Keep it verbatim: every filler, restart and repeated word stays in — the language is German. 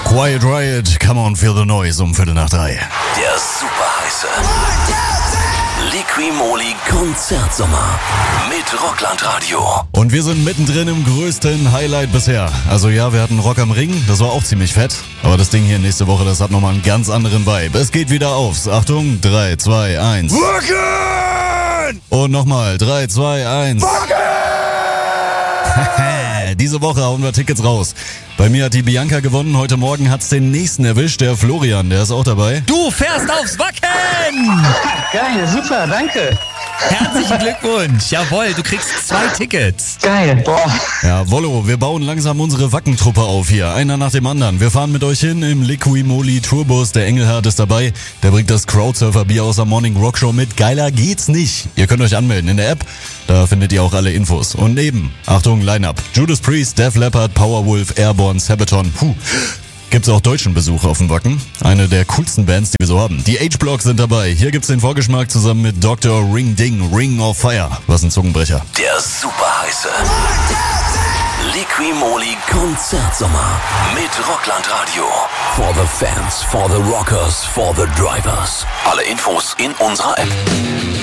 Quiet Riot, come on, feel the noise um Viertel nach drei. Der super heiße Liqui-Moly Konzertsommer mit Rockland-Radio. Und wir sind mittendrin im größten Highlight bisher. Also ja, wir hatten Rock am Ring, das war auch ziemlich fett. Aber das Ding hier nächste Woche, das hat nochmal einen ganz anderen Vibe. Es geht wieder aufs. Achtung, drei, zwei, eins. Rocken! Und nochmal, drei, zwei, eins. Diese Woche hauen wir Tickets raus. Bei mir hat die Bianca gewonnen. Heute Morgen hat's den nächsten erwischt, der Florian, der ist auch dabei. Du fährst aufs Wacken! Geil, super, danke. Herzlichen Glückwunsch. Jawohl, du kriegst zwei Tickets. Geil, boah. Ja, Wollo, wir bauen langsam unsere Wackentruppe auf hier. Einer nach dem anderen. Wir fahren mit euch hin im Liqui-Moly Tourbus. Der Engelhardt ist dabei. Der bringt das Crowdsurfer-Bier aus der Morning Rock Show mit. Geiler geht's nicht. Ihr könnt euch anmelden in der App. Da findet ihr auch alle Infos. Und neben, Achtung, Line-Up. Judas Priest, Def Leppard, Powerwolf, Airborne, Sabaton. Puh. Gibt's auch deutschen Besuch auf dem Wacken. Eine der coolsten Bands, die wir so haben. Die H-Block sind dabei. Hier gibt's den Vorgeschmack zusammen mit Doktor Ring Ding, Ring of Fire. Was ein Zungenbrecher. Der super heiße Liqui-Moly Konzertsommer mit Rockland-Radio. For the fans, for the rockers, for the drivers. Alle Infos in unserer App.